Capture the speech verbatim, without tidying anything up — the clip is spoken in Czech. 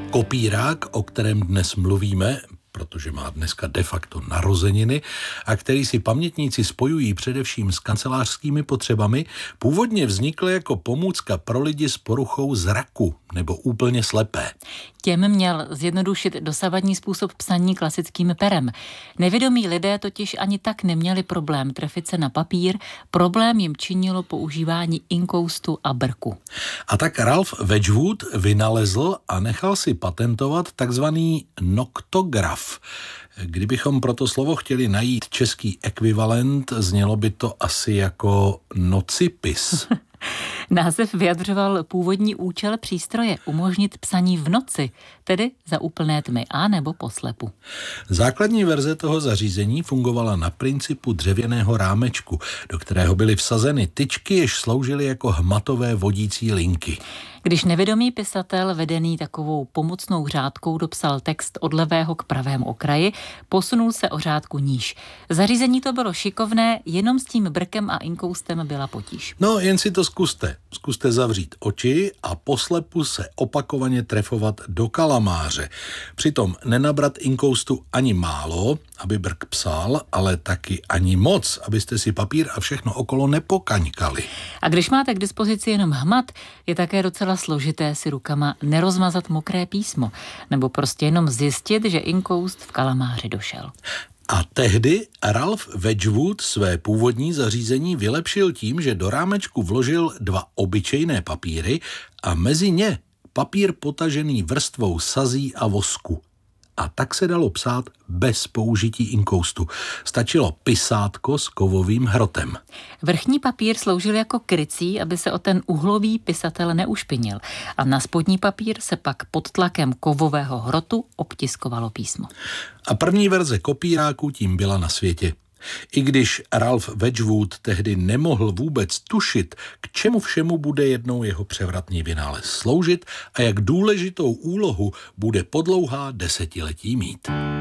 Kopírák, o kterém dnes mluvíme, protože má dneska de facto narozeniny a který si pamětníci spojují především s kancelářskými potřebami, původně vznikl jako pomůcka pro lidi s poruchou zraku nebo úplně slepé. Těm měl zjednodušit dosavadní způsob psaní klasickým perem. Nevědomí lidé totiž ani tak neměli problém trefit se na papír, problém jim činilo používání inkoustu a brku. A tak Ralph Wedgwood vynalezl a nechal si patentovat takzvaný noktograf. Kdybychom pro to slovo chtěli najít český ekvivalent, znělo by to asi jako nocipis. Název vyjadřoval původní účel přístroje umožnit psaní v noci, tedy za úplné tmy a nebo poslepu. Základní verze toho zařízení fungovala na principu dřevěného rámečku, do kterého byly vsazeny tyčky, jež sloužily jako hmatové vodící linky. Když nevědomý pisatel, vedený takovou pomocnou řádkou, dopsal text od levého k pravému okraji, posunul se o řádku níž. Zařízení to bylo šikovné, jenom s tím brkem a inkoustem byla potíž. No, jen si to zkuste. Zkuste zavřít oči a poslepu se opakovaně trefovat do kalamáře. Přitom nenabrat inkoustu ani málo, aby brk psal, ale taky ani moc, abyste si papír a všechno okolo nepokaňkali. A když máte k dispozici jenom hmat, je také docela složité si rukama nerozmazat mokré písmo, nebo prostě jenom zjistit, že inkoust v kalamáři došel. A tehdy Ralph Wedgwood své původní zařízení vylepšil tím, že do rámečku vložil dva obyčejné papíry a mezi ně papír potažený vrstvou sazí a vosku. A tak se dalo psát bez použití inkoustu. Stačilo pisátko s kovovým hrotem. Vrchní papír sloužil jako krycí, aby se o ten uhlový pisatel neušpinil. A na spodní papír se pak pod tlakem kovového hrotu obtiskovalo písmo. A první verze kopíráku tím byla na světě. I když Ralph Wedgwood tehdy nemohl vůbec tušit, k čemu všemu bude jednou jeho převratný vynález sloužit a jak důležitou úlohu bude po dlouhá desetiletí mít.